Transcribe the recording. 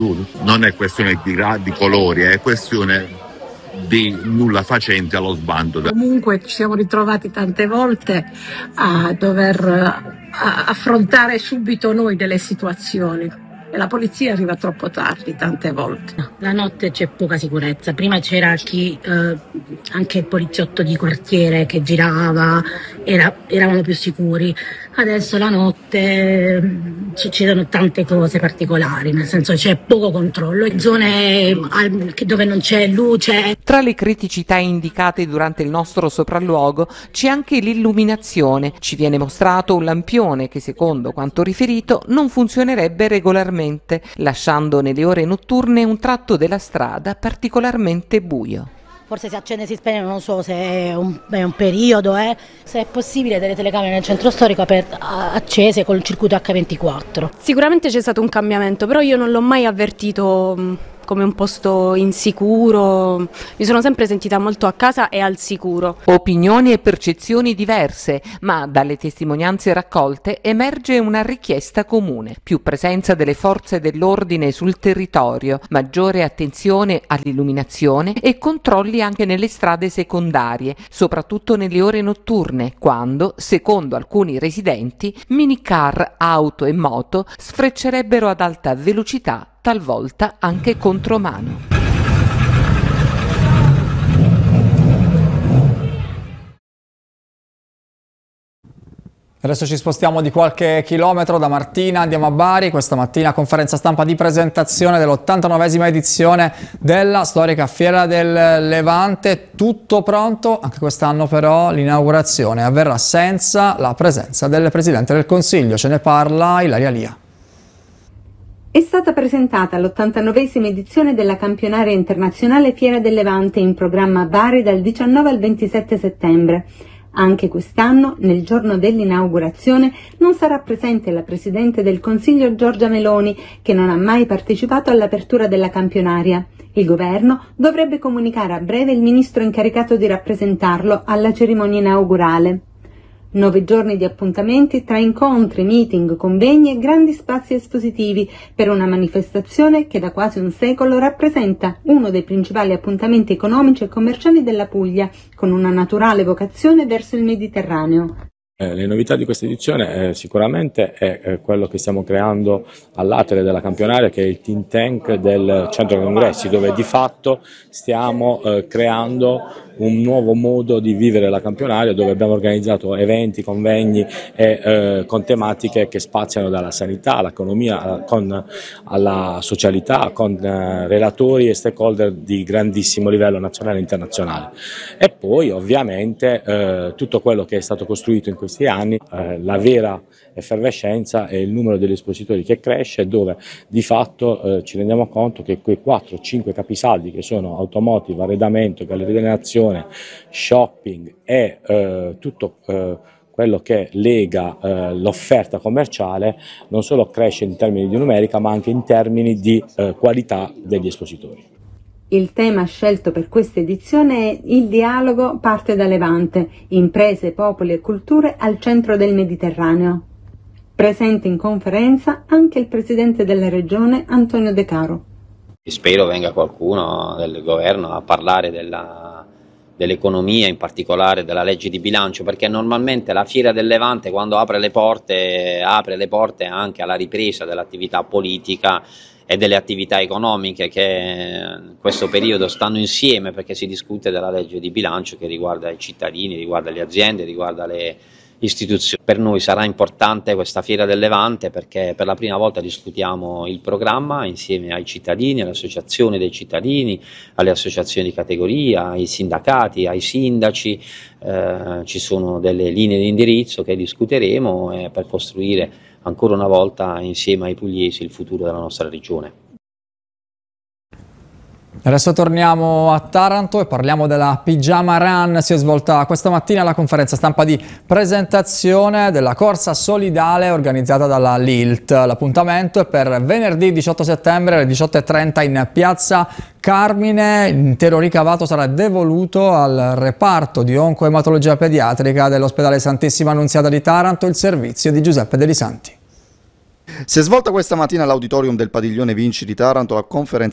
Non è questione di colori, è questione di nulla facenti allo sbando. Comunque ci siamo ritrovati tante volte a dover affrontare subito noi delle situazioni. E la polizia arriva troppo tardi tante volte. La notte c'è poca sicurezza. Prima c'era chi, anche il poliziotto di quartiere che girava, eravamo più sicuri. Adesso la notte succedono tante cose particolari, nel senso c'è poco controllo, zone dove non c'è luce. Tra le criticità indicate durante il nostro sopralluogo c'è anche l'illuminazione. Ci viene mostrato un lampione che, secondo quanto riferito, non funzionerebbe regolarmente, lasciando nelle ore notturne un tratto della strada particolarmente buio. Forse si accende e si spegne, non so se è un periodo, se è possibile delle telecamere nel centro storico accese col circuito H24. Sicuramente c'è stato un cambiamento, però io non l'ho mai avvertito come un posto insicuro, mi sono sempre sentita molto a casa e al sicuro. Opinioni e percezioni diverse, ma dalle testimonianze raccolte emerge una richiesta comune: più presenza delle forze dell'ordine sul territorio, maggiore attenzione all'illuminazione e controlli anche nelle strade secondarie, soprattutto nelle ore notturne, quando, secondo alcuni residenti, minicar, auto e moto sfreccerebbero ad alta velocità, talvolta anche contromano. Adesso ci spostiamo di qualche chilometro da Martina, andiamo a Bari. Questa mattina conferenza stampa di presentazione dell'89esima edizione della storica Fiera del Levante. Tutto pronto, anche quest'anno però l'inaugurazione avverrà senza la presenza del Presidente del Consiglio. Ce ne parla Ilaria Lia. È stata presentata l'89esima edizione della campionaria internazionale Fiera del Levante, in programma a Bari dal 19 al 27 settembre. Anche quest'anno, nel giorno dell'inaugurazione, non sarà presente la Presidente del Consiglio Giorgia Meloni, che non ha mai partecipato all'apertura della campionaria. Il governo dovrebbe comunicare a breve il ministro incaricato di rappresentarlo alla cerimonia inaugurale. 9 giorni di appuntamenti tra incontri, meeting, convegni e grandi spazi espositivi per una manifestazione che da quasi un secolo rappresenta uno dei principali appuntamenti economici e commerciali della Puglia, con una naturale vocazione verso il Mediterraneo. Le novità di questa edizione sicuramente è quello che stiamo creando all'atere della campionaria, che è il think tank del centro congressi, dove di fatto stiamo creando un nuovo modo di vivere la campionaria, dove abbiamo organizzato eventi, convegni con tematiche che spaziano dalla sanità all'economia, alla socialità, con relatori e stakeholder di grandissimo livello nazionale e internazionale. E poi ovviamente tutto quello che è stato costruito in questi anni, la vera effervescenza è il numero degli espositori che cresce, dove di fatto ci rendiamo conto che quei 4-5 capisaldi che sono automotive, arredamento, galleria delle nazioni, shopping e tutto quello che lega l'offerta commerciale non solo cresce in termini di numerica, ma anche in termini di qualità degli espositori. Il tema scelto per questa edizione è Il dialogo parte da Levante, imprese, popoli e culture al centro del Mediterraneo. Presente in conferenza anche il presidente della regione Antonio De Caro. Spero venga qualcuno del governo a parlare dell'economia, in particolare della legge di bilancio, perché normalmente la Fiera del Levante, quando apre le porte anche alla ripresa dell'attività politica e delle attività economiche che in questo periodo stanno insieme, perché si discute della legge di bilancio che riguarda i cittadini, riguarda le aziende, riguarda le istituzioni. Per noi sarà importante questa Fiera del Levante perché per la prima volta discutiamo il programma insieme ai cittadini, alle associazioni dei cittadini, alle associazioni di categoria, ai sindacati, ai sindaci. Ci sono delle linee di indirizzo che discuteremo per costruire ancora una volta insieme ai pugliesi il futuro della nostra regione. Adesso torniamo a Taranto e parliamo della Pigiama Run. Si è svolta questa mattina la conferenza stampa di presentazione della corsa solidale organizzata dalla LILT. L'appuntamento è per venerdì 18 settembre alle 18:30 in piazza Carmine. L'intero ricavato sarà devoluto al reparto di oncoematologia pediatrica dell'ospedale Santissima Annunziata di Taranto, il servizio di Giuseppe Delisanti. Si è svolta questa mattina all'auditorium del Padiglione Vinci di Taranto la conferenza